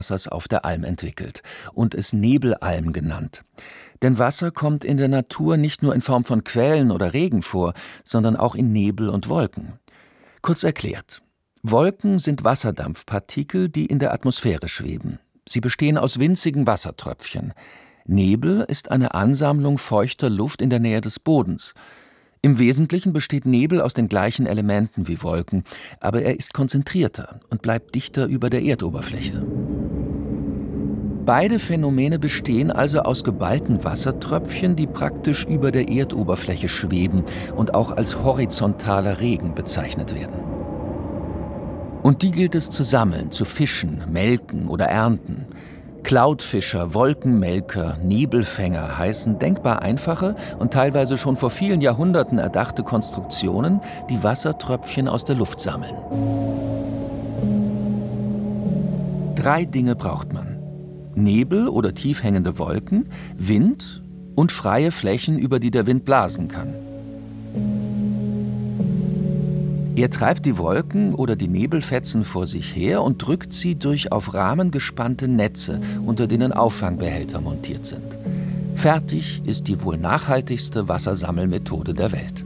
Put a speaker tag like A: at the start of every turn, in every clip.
A: Wassers auf der Alm entwickelt und es Nebelalm genannt. Denn Wasser kommt in der Natur nicht nur in Form von Quellen oder Regen vor, sondern auch in Nebel und Wolken. Kurz erklärt: Wolken sind Wasserdampfpartikel, die in der Atmosphäre schweben. Sie bestehen aus winzigen Wassertröpfchen. Nebel ist eine Ansammlung feuchter Luft in der Nähe des Bodens. Im Wesentlichen besteht Nebel aus den gleichen Elementen wie Wolken, aber er ist konzentrierter und bleibt dichter über der Erdoberfläche. Beide Phänomene bestehen also aus geballten Wassertröpfchen, die praktisch über der Erdoberfläche schweben und auch als horizontaler Regen bezeichnet werden. Und die gilt es zu sammeln, zu fischen, melken oder ernten. Cloudfischer, Wolkenmelker, Nebelfänger heißen denkbar einfache und teilweise schon vor vielen Jahrhunderten erdachte Konstruktionen, die Wassertröpfchen aus der Luft sammeln. 3 Dinge braucht man: Nebel oder tief hängende Wolken, Wind und freie Flächen, über die der Wind blasen kann. Er treibt die Wolken oder die Nebelfetzen vor sich her und drückt sie durch auf Rahmen gespannte Netze, unter denen Auffangbehälter montiert sind. Fertig ist die wohl nachhaltigste Wassersammelmethode der Welt.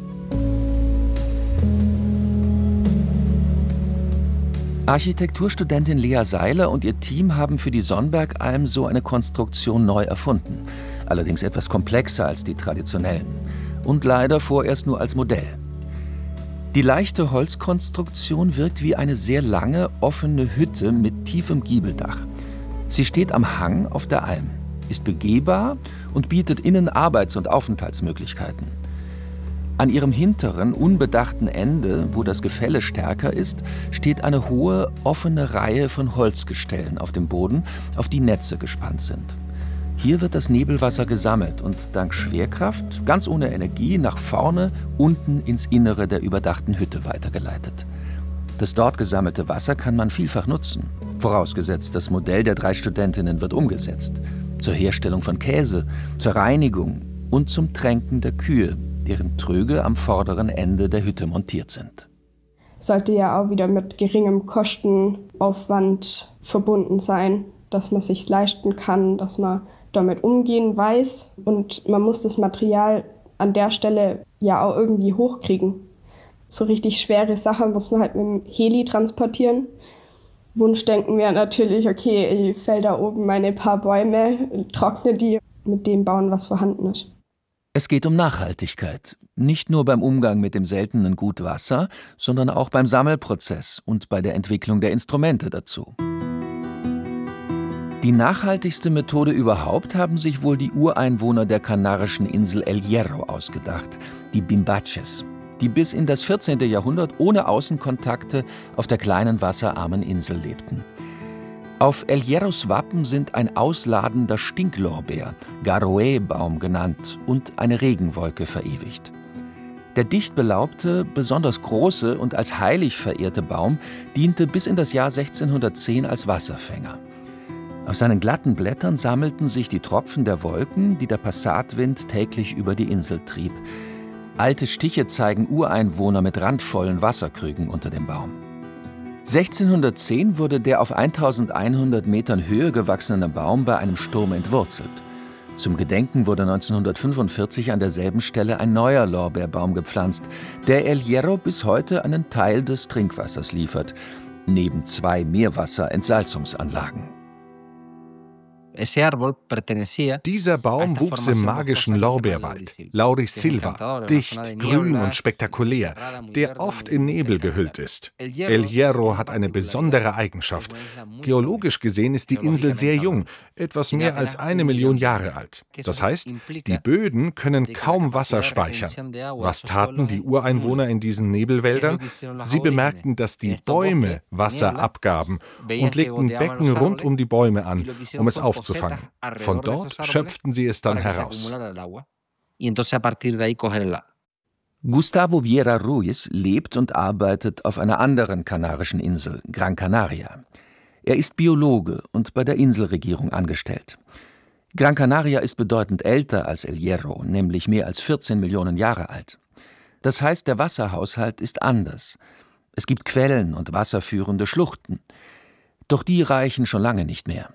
A: Architekturstudentin Lea Seiler und ihr Team haben für die Sonnbergalm so eine Konstruktion neu erfunden. Allerdings etwas komplexer als die traditionellen. Und leider vorerst nur als Modell. Die leichte Holzkonstruktion wirkt wie eine sehr lange, offene Hütte mit tiefem Giebeldach. Sie steht am Hang auf der Alm, ist begehbar und bietet innen Arbeits- und Aufenthaltsmöglichkeiten. An ihrem hinteren, unbedachten Ende, wo das Gefälle stärker ist, steht eine hohe, offene Reihe von Holzgestellen auf dem Boden, auf die Netze gespannt sind. Hier wird das Nebelwasser gesammelt und dank Schwerkraft, ganz ohne Energie, nach vorne, unten ins Innere der überdachten Hütte weitergeleitet. Das dort gesammelte Wasser kann man vielfach nutzen, vorausgesetzt, das Modell der 3 Studentinnen wird umgesetzt. Zur Herstellung von Käse, zur Reinigung und zum Tränken der Kühe, deren Tröge am vorderen Ende der Hütte montiert sind.
B: Sollte ja auch wieder mit geringem Kostenaufwand verbunden sein, dass man es sich leisten kann, dass man damit umgehen weiß, und man muss das Material an der Stelle ja auch irgendwie hochkriegen. So richtig schwere Sachen muss man halt mit dem Heli transportieren. Wunschdenken wäre natürlich, okay, ich fäll da oben meine paar Bäume, trockne die, mit dem bauen, was vorhanden ist.
A: Es geht um Nachhaltigkeit, nicht nur beim Umgang mit dem seltenen Gut Wasser, sondern auch beim Sammelprozess und bei der Entwicklung der Instrumente dazu. Die nachhaltigste Methode überhaupt haben sich wohl die Ureinwohner der kanarischen Insel El Hierro ausgedacht, die Bimbaches, die bis in das 14. Jahrhundert ohne Außenkontakte auf der kleinen wasserarmen Insel lebten. Auf El Hierros Wappen sind ein ausladender Stinklorbeer, Garoe-Baum genannt, und eine Regenwolke verewigt. Der dicht belaubte, besonders große und als heilig verehrte Baum diente bis in das Jahr 1610 als Wasserfänger. Auf seinen glatten Blättern sammelten sich die Tropfen der Wolken, die der Passatwind täglich über die Insel trieb. Alte Stiche zeigen Ureinwohner mit randvollen Wasserkrügen unter dem Baum. 1610 wurde der auf 1100 Metern Höhe gewachsene Baum bei einem Sturm entwurzelt. Zum Gedenken wurde 1945 an derselben Stelle ein neuer Lorbeerbaum gepflanzt, der El Hierro bis heute einen Teil des Trinkwassers liefert, neben 2 Meerwasserentsalzungsanlagen.
C: Dieser Baum wuchs im magischen Lorbeerwald, Laurisilva, dicht, grün und spektakulär, der oft in Nebel gehüllt ist. El Hierro hat eine besondere Eigenschaft. Geologisch gesehen ist die Insel sehr jung, etwas mehr als 1 Million Jahre alt. Das heißt, die Böden können kaum Wasser speichern. Was taten die Ureinwohner in diesen Nebelwäldern? Sie bemerkten, dass die Bäume Wasser abgaben und legten Becken rund um die Bäume an, um es aufzufangen. Von dort schöpften sie es dann heraus.
A: Gustavo Vieira Ruiz lebt und arbeitet auf einer anderen kanarischen Insel, Gran Canaria. Er ist Biologe und bei der Inselregierung angestellt. Gran Canaria ist bedeutend älter als El Hierro, nämlich mehr als 14 Millionen Jahre alt. Das heißt, der Wasserhaushalt ist anders. Es gibt Quellen und wasserführende Schluchten. Doch die reichen schon lange nicht mehr.